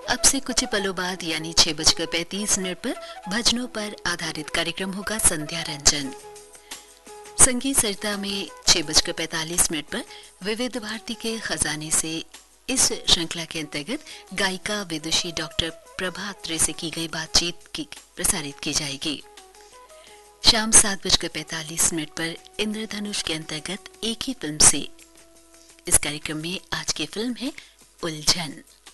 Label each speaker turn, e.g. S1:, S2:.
S1: अब से कुछ पलों बाद यानी 6:35 पर भजनों पर आधारित कार्यक्रम होगा संध्या रंजन। संगीत सरिता में 6:45 पर विविध भारती के खजाने से इस श्रृंखला के अंतर्गत गायिका विदुषी डॉक्टर प्रभा त्रे से की गई बातचीत की प्रसारित की जाएगी। शाम 7:45 पर इंद्रधनुष के अंतर्गत एक ही फिल्म से इस कार्यक्रम में आज की फिल्म है उलझन।